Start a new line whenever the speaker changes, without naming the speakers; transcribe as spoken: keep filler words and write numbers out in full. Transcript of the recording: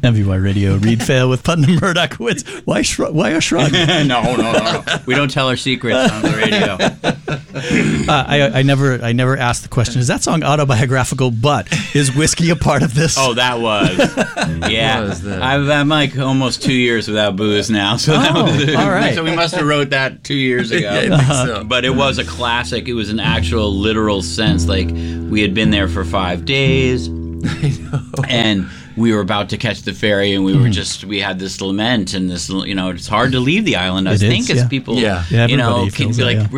M V Y Radio, Reed Fail with Putnam Murdochowitz. Why, shrug, why a shrug?
no, no, no, no. We don't tell our secrets on the radio.
Uh, I, I never I never asked the question, is that song autobiographical, but is whiskey a part of this?
Oh, that was. Yeah.
was the-
I've, I'm like almost two years without booze now. So that
Oh,
was,
all right.
So we must have wrote that two years ago.
Yeah, I think so.
But it was a classic. It was an actual literal sense. Like, we had been there for five days. And we were about to catch the ferry, and we were just, we had this lament and this, you know, it's hard to leave the island, I
It
think,
is,
as
yeah.
people,
Yeah.
Yeah,
you know,
everybody
can
feels
be
that,
like,
yeah.